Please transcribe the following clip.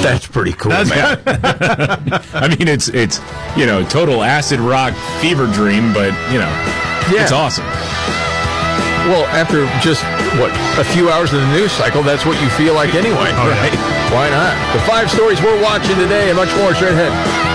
That's pretty cool, man. I mean, it's total acid rock fever dream, but it's awesome. Well, after just, a few hours of the news cycle, that's what you feel like anyway. Right? Why not? The 5 stories we're watching today and much more straight ahead.